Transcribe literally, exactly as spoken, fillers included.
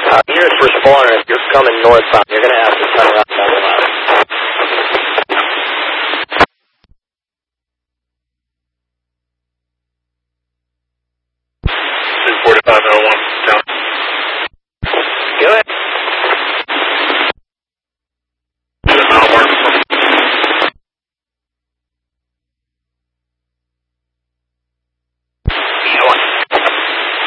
Uh, nearest responder, if you're coming northbound, you're going to have to turn around down the line. two forty-five oh one, down.